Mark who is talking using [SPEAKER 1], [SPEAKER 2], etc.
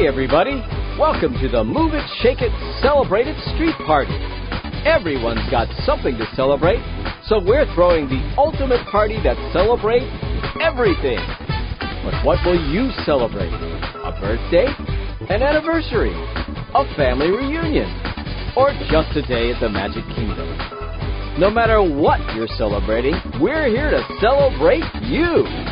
[SPEAKER 1] Hey everybody, welcome to the Move It, Shake It, Celebrate It Street Party. Everyone's got something to celebrate, so we're throwing the ultimate party that celebrates everything. But what will you celebrate? A birthday? An anniversary? A family reunion? Or just a day at the Magic Kingdom? No matter what you're celebrating, we're here to celebrate you.